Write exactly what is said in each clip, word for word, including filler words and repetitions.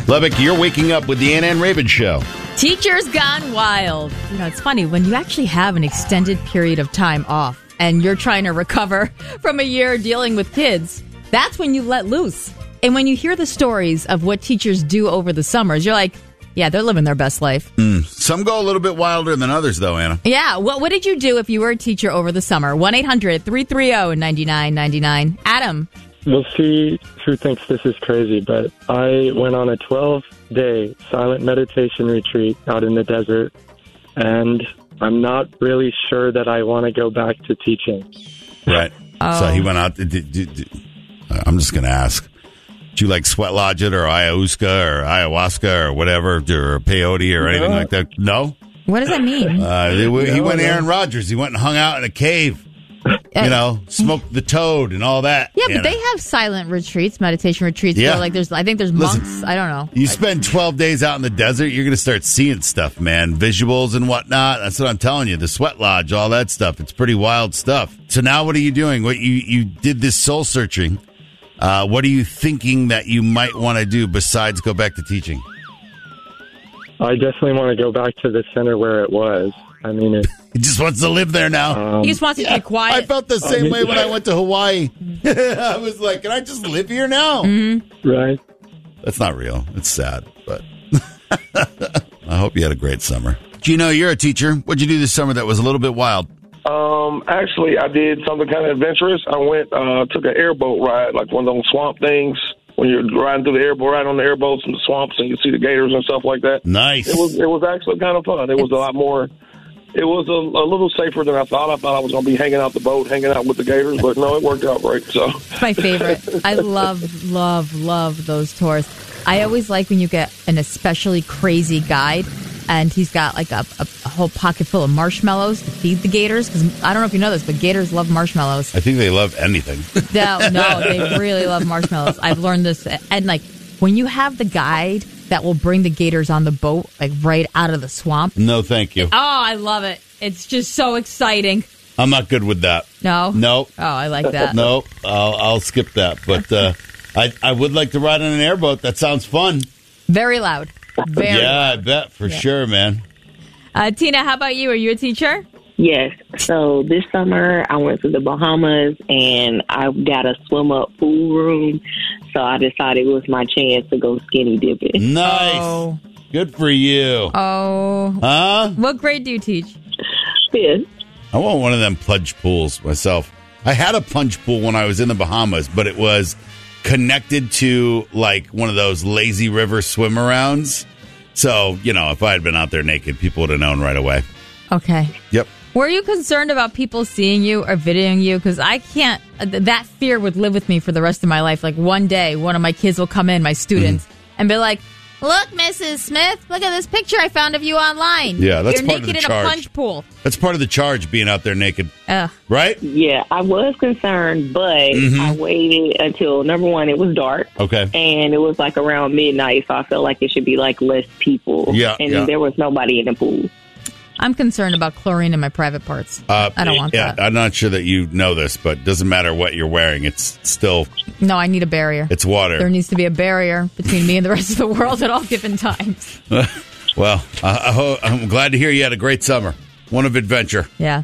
Lubbock, you're waking up with the Ann Ann Raven Show. Teachers gone wild. You know, it's funny when you actually have an extended period of time off and you're trying to recover from a year dealing with kids. That's when you let loose. And when you hear the stories of what teachers do over the summers, you're like, yeah, they're living their best life. Mm. Some go a little bit wilder than others, though, Anna. Yeah. What, what did you do if you were a teacher over the summer? one eight hundred three three zero nine nine nine nine. Adam. We'll see who thinks this is crazy, but I went on a twelve-day silent meditation retreat out in the desert, and I'm not really sure that I want to go back to teaching. Right. Oh. So he went out. Did, did, did, I'm just going to ask. Do you like sweat lodge it or ayahuasca or ayahuasca or whatever, or peyote or anything No. like that? No? What does that mean? Uh, he, he No, went no. Aaron Rodgers. He went and hung out in a cave. You know, smoked the toad and all that. Yeah, Anna. but they have silent retreats, meditation retreats. Yeah. Where, like, there's, I think there's Listen, monks. I don't know. You spend twelve days out in the desert, you're going to start seeing stuff, man. Visuals and whatnot. That's what I'm telling you. The sweat lodge, all that stuff. It's pretty wild stuff. So now what are you doing? What you, you did this soul searching. Uh, what are you thinking that you might want to do besides go back to teaching? I definitely want to go back to the center where it was. I mean, it, He just wants to live there now. um, He just wants it to be quiet. I felt the same way when I went to Hawaii. I was like, can I just live here now? Mm-hmm. right. That's not real. It's sad, but I hope you had a great summer. Gino, you're a teacher. What'd you do this summer that was a little bit wild? Um, actually, I did something kind of adventurous. I went, uh, took an airboat ride, like one of those swamp things. When you're riding through the airboat, ride on the airboats in the swamps, and you see the gators and stuff like that. Nice. It was, it was actually kind of fun. It was a lot more. It was a, a little safer than I thought. I thought I was going to be hanging out the boat, hanging out with the gators, but no, it worked out great. So It's my favorite. I love, love, love those tours. I always like when you get an especially crazy guide and he's got like a, a, a whole pocket full of marshmallows to feed the gators. Because I don't know if you know this, but gators love marshmallows. I think they love anything. No, no, they really love marshmallows. I've learned this. And like when you have the guide that will bring the gators on the boat, like right out of the swamp. No, thank you. Oh, I love it. It's just so exciting. I'm not good with that. No? No. Oh, I like that. No, I'll, I'll skip that. But uh, I, I would like to ride on an airboat. That sounds fun. Very loud. Very yeah, loud. I bet for Yeah. sure, man. Uh, Tina, how about you? Are you a teacher? Yes. So this summer I went to the Bahamas and I got a swim up pool room. So I decided it was my chance to go skinny dipping. Nice. Oh. Good for you. Oh. Huh? What grade do you teach? Fifth. I want one of them plunge pools myself. I had a plunge pool when I was in the Bahamas, but it was connected to like one of those lazy river swim arounds. So, you know, if I had been out there naked, people would have known right away. Okay. Yep. Were you concerned about people seeing you or videoing you? Because I can't, uh, th- that fear would live with me for the rest of my life. Like one day, one of my kids will come in, my students, Mm-hmm. and be like, look, Missus Smith, look at this picture I found of you online. Yeah, that's You're part of naked the in charge. a plunge pool. That's part of the charge, being out there naked. Ugh. Right? Yeah, I was concerned, but Mhm. I waited until, number one, it was dark. Okay. And it was like around midnight, so I felt like it should be like less people. Yeah, And yeah. there was nobody in the pool. I'm concerned about chlorine in my private parts. Uh, I don't want yeah, that. I'm not sure that you know this, but it doesn't matter what you're wearing. It's still, No, I need a barrier. it's water. There needs to be a barrier between me and the rest of the world at all given times. Well, I, I ho- I'm glad to hear you had a great summer. One of adventure. Yeah.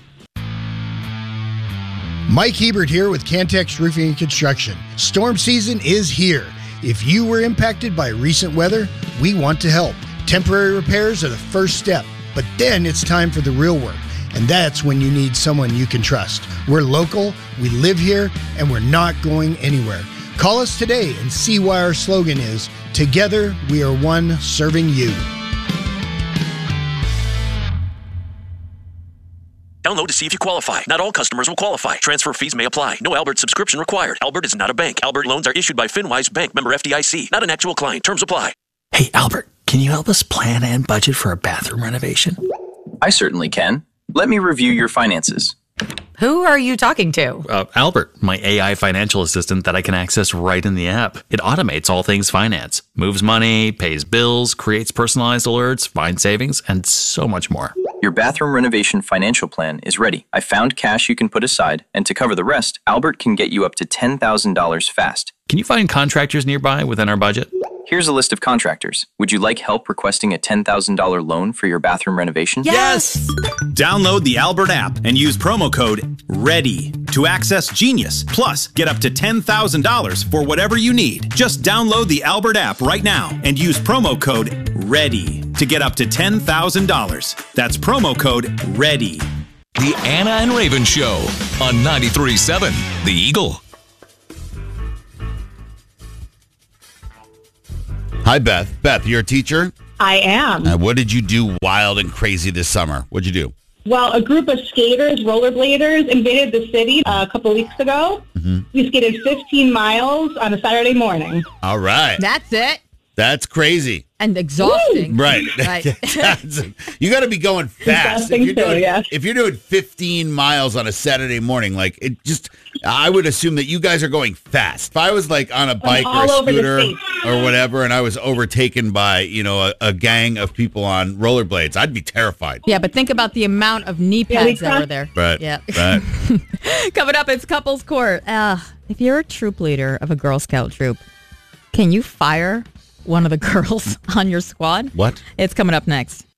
Mike Hebert here with Cantex Roofing and Construction. Storm season is here. If you were impacted by recent weather, we want to help. Temporary repairs are the first step, but then it's time for the real work. And that's when you need someone you can trust. We're local, we live here, and we're not going anywhere. Call us today and see why our slogan is, Together we are one serving you. Download to see if you qualify. Not all customers will qualify. Transfer fees may apply. No Albert subscription required. Albert is not a bank. Albert loans are issued by FinWise Bank, member F D I C. Not an actual client. Terms apply. Hey, Albert, can you help us plan and budget for a bathroom renovation? I certainly can. Let me review your finances. Who are you talking to? Uh, Albert, my A I financial assistant that I can access right in the app. It automates all things finance, moves money, pays bills, creates personalized alerts, finds savings, and so much more. Your bathroom renovation financial plan is ready. I found cash you can put aside, and to cover the rest, Albert can get you up to ten thousand dollars fast. Can you find contractors nearby within our budget? Here's a list of contractors. Would you like help requesting a ten thousand dollars loan for your bathroom renovation? Yes! Download the Albert app and use promo code READY to access Genius. Plus, get up to ten thousand dollars for whatever you need. Just download the Albert app right now and use promo code READY to get up to ten thousand dollars. That's promo code READY. The Anna and Raven Show on ninety-three point seven The Eagle. Hi, Beth. Beth, you're a teacher? I am. Uh, what did you do wild and crazy this summer? What'd you do? Well, a group of skaters, rollerbladers, invaded the city uh, a couple weeks ago. Mm-hmm. We skated fifteen miles on a Saturday morning. All right. That's it. That's crazy. And exhausting. Woo! Right. right. That's, you got to be going fast. If you're, too, doing, yeah. if you're doing fifteen miles on a Saturday morning, like it just, I would assume that you guys are going fast. If I was like on a bike or a scooter or whatever, and I was overtaken by, you know, a, a gang of people on rollerblades, I'd be terrified. Yeah, but think about the amount of knee pads that were there. Right. Yeah. Right. Coming up, it's Couples Court. Uh, if you're a troop leader of a Girl Scout troop, can you fire one of the girls on your squad? What? It's coming up next.